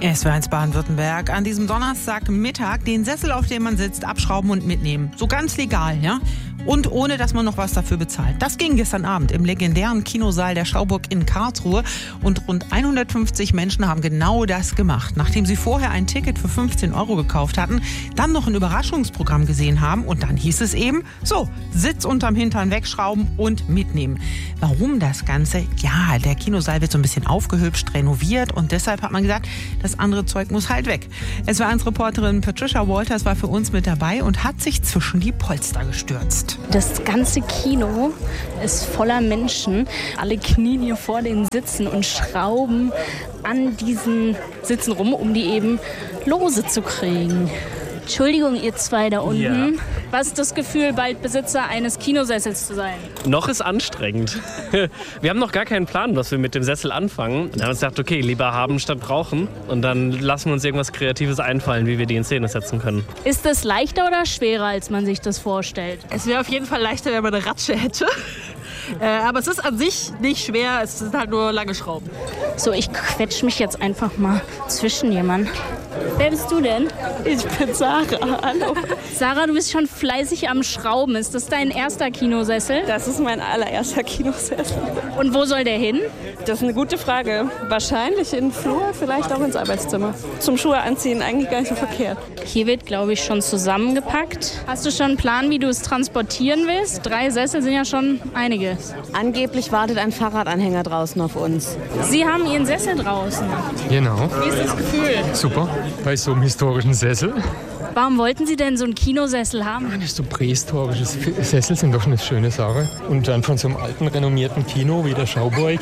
SWR1 Baden-Württemberg. An diesem Donnerstagmittag den Sessel, auf dem man sitzt, abschrauben und mitnehmen. So ganz legal, ja? Und ohne, dass man noch was dafür bezahlt. Das ging gestern Abend im legendären Kinosaal der Schauburg in Karlsruhe. Und rund 150 Menschen haben genau das gemacht. Nachdem sie vorher ein Ticket für 15 € gekauft hatten, dann noch ein Überraschungsprogramm gesehen haben. Und dann hieß es eben, so, Sitz unterm Hintern wegschrauben und mitnehmen. Warum das Ganze? Ja, der Kinosaal wird so ein bisschen aufgehübscht, renoviert. Und deshalb hat man gesagt, das andere Zeug muss halt weg. SWR1-Reporterin Patricia Walters war für uns mit dabei und hat sich zwischen die Polster gestürzt. Das ganze Kino ist voller Menschen. Alle knien hier vor den Sitzen und schrauben an diesen Sitzen rum, um die eben lose zu kriegen. Entschuldigung, ihr zwei da unten. Ja. Was ist das Gefühl, bald Besitzer eines Kinosessels zu sein? Noch ist anstrengend. Wir haben noch gar keinen Plan, was wir mit dem Sessel anfangen. Dann haben wir uns gedacht, okay, lieber haben statt brauchen. Und dann lassen wir uns irgendwas Kreatives einfallen, wie wir die in Szene setzen können. Ist das leichter oder schwerer, als man sich das vorstellt? Es wäre auf jeden Fall leichter, wenn man eine Ratsche hätte. Aber es ist an sich nicht schwer, es sind halt nur lange Schrauben. So, ich quetsche mich jetzt einfach mal zwischen jemanden. Wer bist du denn? Ich bin Sarah, hallo. Sarah, du bist schon fleißig am Schrauben. Ist das dein erster Kinosessel? Das ist mein allererster Kinosessel. Und wo soll der hin? Das ist eine gute Frage. Wahrscheinlich in den Flur, vielleicht auch ins Arbeitszimmer. Zum Schuhe anziehen eigentlich gar nicht so verkehrt. Hier wird, glaube ich, schon zusammengepackt. Hast du schon einen Plan, wie du es transportieren willst? 3 Sessel sind ja schon einiges. Angeblich wartet ein Fahrradanhänger draußen auf uns. Sie haben Ihren Sessel draußen. Genau, Wie ist das Gefühl? super. Bei so einem historischen Sessel. Warum wollten Sie denn so einen Kinosessel haben? So prähistorische Sessel sind doch eine schöne Sache. Und dann von so einem alten, renommierten Kino wie der Schauburg.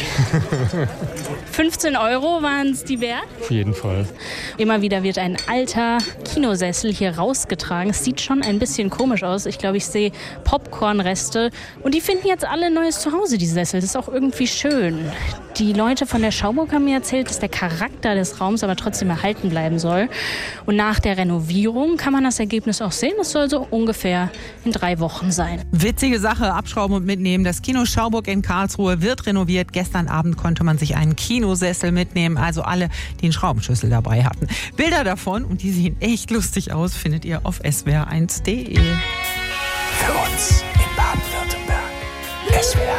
15 € waren es die wert? Auf jeden Fall. Immer wieder wird ein alter Kinosessel hier rausgetragen. Es sieht schon ein bisschen komisch aus. Ich glaube, ich sehe Popcornreste. Und die finden jetzt alle ein neues Zuhause, die Sessel. Das ist auch irgendwie schön. Die Leute von der Schauburg haben mir erzählt, dass der Charakter des Raums aber trotzdem erhalten bleiben soll. Und nach der Renovierung kann man das Ergebnis auch sehen. Das soll so ungefähr in 3 Wochen sein. Witzige Sache, abschrauben und mitnehmen. Das Kino Schauburg in Karlsruhe wird renoviert. Gestern Abend konnte man sich einen Kinosessel mitnehmen. Also alle, die einen Schraubenschlüssel dabei hatten. Bilder davon, und die sehen echt lustig aus, findet ihr auf swr1.de. Für uns in Baden-Württemberg. SWR